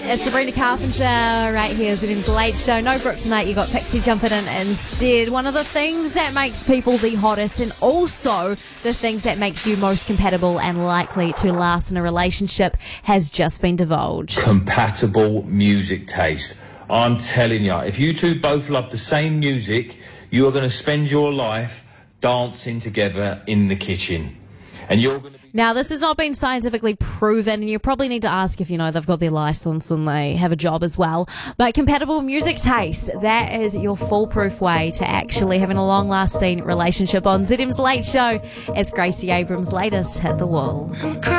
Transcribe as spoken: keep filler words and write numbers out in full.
It's Sabrina Carpenter right here. Zedim's Late Show. No Brooke tonight. You got Pixie jumping in instead. One of the things that makes people the hottest, and also the things that makes you most compatible and likely to last in a relationship, has just been divulged. Compatible music taste. I'm telling you, if you two both love the same music, you are going to spend your life dancing together in the kitchen. And you're going to be... Now, this has not been scientifically proven, and you probably need to ask if, you know, they've got their license and they have a job as well. But compatible music taste, that is your foolproof way to actually having a long-lasting relationship. On Zedim's Late Show, it's Gracie Abrams' latest Hit the Wall.